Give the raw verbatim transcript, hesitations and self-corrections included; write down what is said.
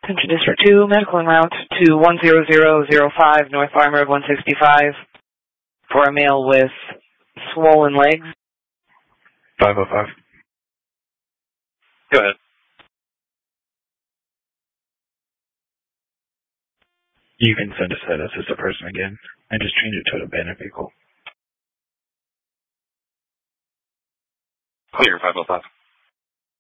Attention District two, medical en route to one zero zero zero five North Farmer one sixty-five for a male with swollen legs. five oh five. Go ahead. You can send us that assist a person again and just change it to an abandoned vehicle. Clear, five oh five.